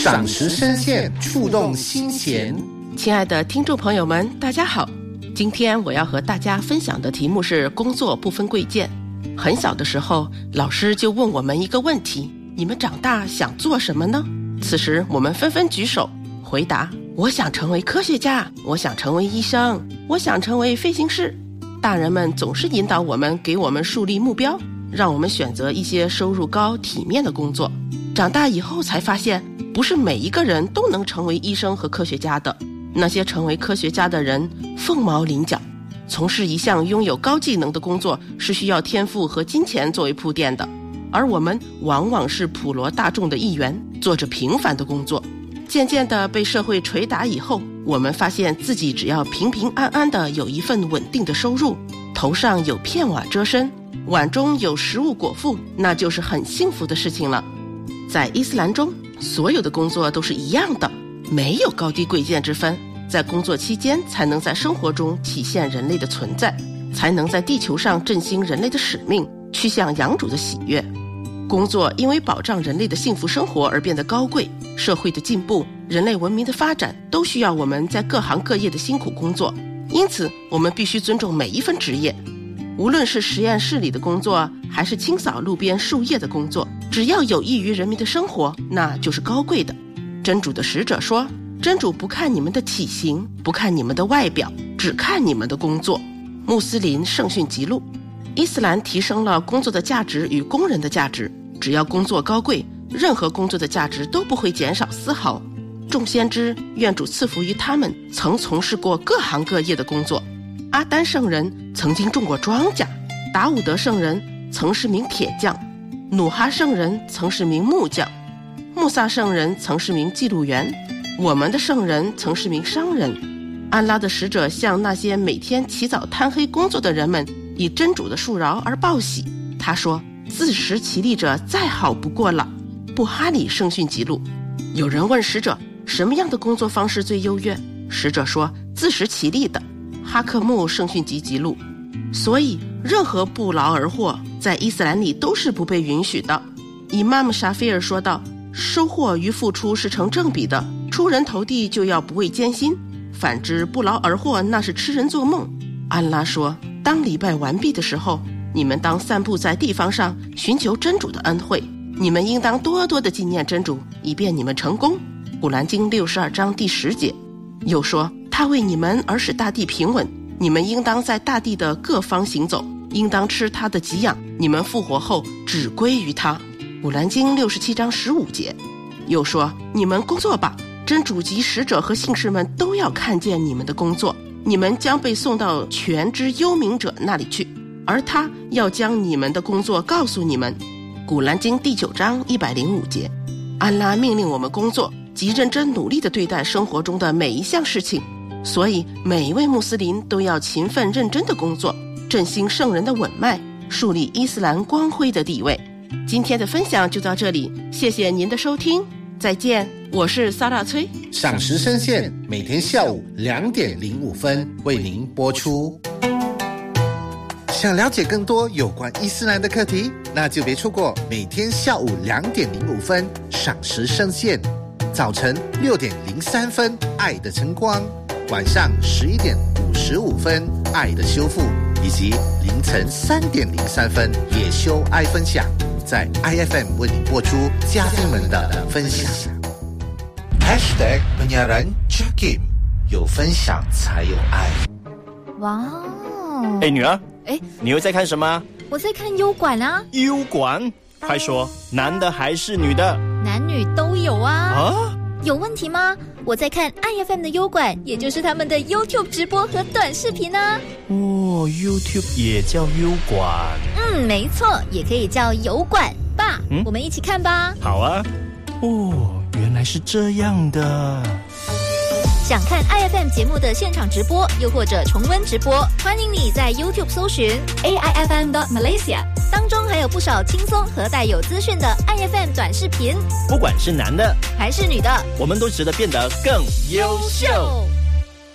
赏识深陷，触动心弦。 亲爱的听众朋友们，大家好，今天我要和大家分享的题目是工作不分贵贱。很小的时候，老师就问我们一个问题，你们长大想做什么呢？此时我们纷纷举手回答，我想成为科学家，我想成为医生，我想成为飞行士。大人们总是引导我们，给我们树立目标，让我们选择一些收入高体面的工作。长大以后才发现，不是每一个人都能成为医生和科学家的。那些成为科学家的人凤毛麟角，从事一项拥有高技能的工作是需要天赋和金钱作为铺垫的，而我们往往是普罗大众的一员，做着平凡的工作。渐渐地被社会捶打以后，我们发现自己只要平平安安地有一份稳定的收入，头上有片瓦遮身，碗中有食物果腹，那就是很幸福的事情了。在伊斯兰中，所有的工作都是一样的，没有高低贵贱之分，在工作期间才能在生活中体现人类的存在，才能在地球上振兴人类的使命，趋向养主的喜悦。工作因为保障人类的幸福生活而变得高贵，社会的进步，人类文明的发展都需要我们在各行各业的辛苦工作，因此我们必须尊重每一份职业。无论是实验室里的工作，还是清扫路边树叶的工作，只要有益于人民的生活，那就是高贵的。真主的使者说，真主不看你们的体型，不看你们的外表，只看你们的工作。穆斯林圣训集录。伊斯兰提升了工作的价值与工人的价值，只要工作高贵，任何工作的价值都不会减少丝毫。众先知愿主赐福于他们，曾从事过各行各业的工作。阿丹圣人曾经种过庄稼，达伍德圣人曾是名铁匠，努哈圣人曾是名木匠，穆萨圣人曾是名记录员，我们的圣人曾是名商人。安拉的使者向那些每天起早贪黑工作的人们以真主的恕饶而报喜，他说，自食其力者再好不过了。布哈里圣训集录。有人问使者，什么样的工作方式最优越？使者说，自食其力的。哈克穆圣训集集录。所以任何不劳而获在伊斯兰里都是不被允许的。伊玛目沙菲尔说道，收获与付出是成正比的，出人头地就要不畏艰辛，反之不劳而获那是痴人做梦。安拉说，当礼拜完毕的时候，你们当散布在地方上，寻求真主的恩惠，你们应当多多的纪念真主，以便你们成功。古兰经62章第10节。又说，他为你们而使大地平稳，你们应当在大地的各方行走，应当吃他的给养，你们复活后只归于他。古兰经67章15节。又说，你们工作吧，真主及使者和信士们都要看见你们的工作，你们将被送到全知幽冥者那里去，而他要将你们的工作告诉你们。古兰经第9章105节。安拉命令我们工作，即认真努力地对待生活中的每一项事情，所以每一位穆斯林都要勤奋认真地工作，振兴圣人的稳脉，树立伊斯兰光辉的地位。今天的分享就到这里，谢谢您的收听，再见，我是萨拉崔。 赏识深陷，每天下午2点05分为您播出。想了解更多有关伊斯兰的课题，那就别错过每天下午2点05分赏识深陷，早晨6点03分爱的晨光，晚上11点55分爱的修复，以及凌晨3点03分也修爱分享，在 IFM 为您播出嘉宾们的分享。#penyiaran Jakim， 有分享才有爱。 哇哦！ 女儿，你又在看什么？ 我在看优管啊。 优管？快说，男的还是女的？ 男女都有啊。 啊？ 有问题吗？我在看 IFM 的优管，也就是他们的 YouTube 直播和短视频啊。 哦 ，YouTube 也叫优管？ 没错，也可以叫油管。爸，我们一起看吧。 好啊。哦，原来是这样的。 想看 IFM 节目的现场直播，又或者重温直播，欢迎你在 YouTube 搜寻 AIFM.Malaysia， 当中还有不少轻松和带有资讯的 IFM 短视频。 不管是男的还是女的， 我们都值得变得更优秀。